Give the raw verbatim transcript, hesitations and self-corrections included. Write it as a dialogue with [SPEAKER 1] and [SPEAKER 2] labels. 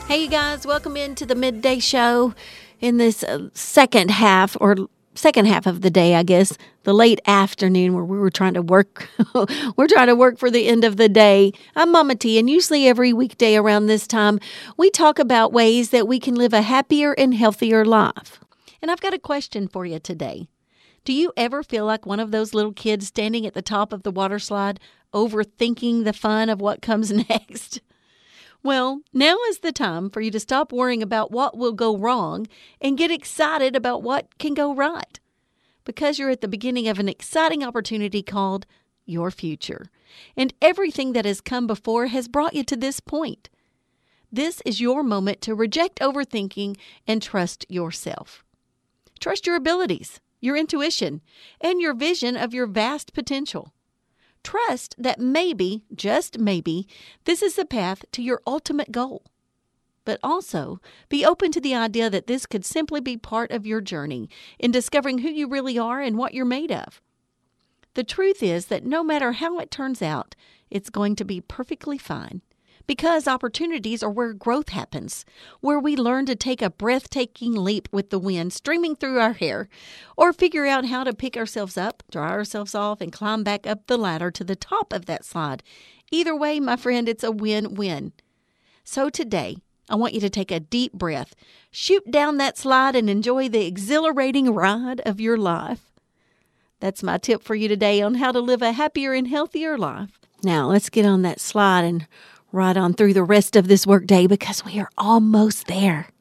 [SPEAKER 1] Hey, you guys, welcome into the midday show in this uh, second half or second half of the day, I guess, the late afternoon where we were trying to work. We're trying to work for the end of the day. I'm Mama T, and usually every weekday around this time, we talk about ways that we can live a happier and healthier life. And I've got a question for you today. Do you ever feel like one of those little kids standing at the top of the water slide, overthinking the fun of what comes next? Well, now is the time for you to stop worrying about what will go wrong and get excited about what can go right. Because you're at the beginning of an exciting opportunity called your future. And everything that has come before has brought you to this point. This is your moment to reject overthinking and trust yourself. Trust your abilities, your intuition, and your vision of your vast potential. Trust that maybe, just maybe, this is the path to your ultimate goal. But also, be open to the idea that this could simply be part of your journey in discovering who you really are and what you're made of. The truth is that no matter how it turns out, it's going to be perfectly fine. Because opportunities are where growth happens, where we learn to take a breathtaking leap with the wind streaming through our hair, or figure out how to pick ourselves up, dry ourselves off, and climb back up the ladder to the top of that slide. Either way, my friend, it's a win-win. So today, I want you to take a deep breath, shoot down that slide, and enjoy the exhilarating ride of your life. That's my tip for you today on how to live a happier and healthier life. Now, let's get on that slide and right on through the rest of this workday because we are almost there.